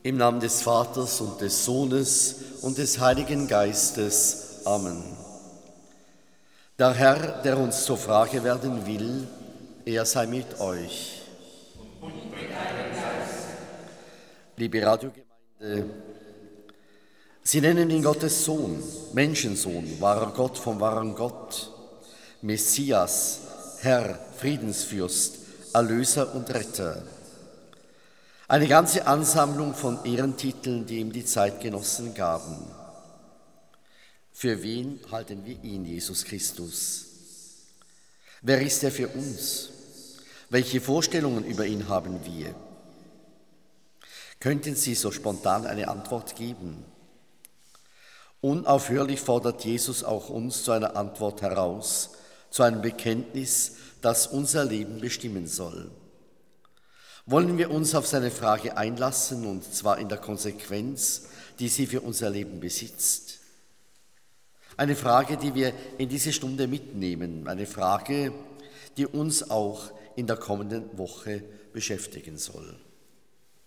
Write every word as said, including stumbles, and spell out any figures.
Im Namen des Vaters und des Sohnes und des Heiligen Geistes. Amen. Der Herr, der uns zur Frage werden will, er sei mit euch. Und mit deinem Geist. Liebe Radiogemeinde, Sie nennen ihn Gottes Sohn, Menschensohn, wahrer Gott vom wahren Gott, Messias, Herr, Friedensfürst, Erlöser und Retter. Eine ganze Ansammlung von Ehrentiteln, die ihm die Zeitgenossen gaben. Für wen halten wir ihn, Jesus Christus? Wer ist er für uns? Welche Vorstellungen über ihn haben wir? Könnten Sie so spontan eine Antwort geben? Unaufhörlich fordert Jesus auch uns zu einer Antwort heraus, zu einem Bekenntnis, das unser Leben bestimmen soll. Wollen wir uns auf seine Frage einlassen, und zwar in der Konsequenz, die sie für unser Leben besitzt? Eine Frage, die wir in diese Stunde mitnehmen, eine Frage, die uns auch in der kommenden Woche beschäftigen soll.